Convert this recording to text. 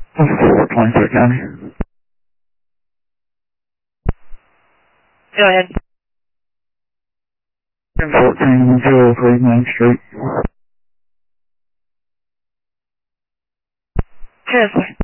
23rd County. Go ahead. 1403 Main Street. Seriously.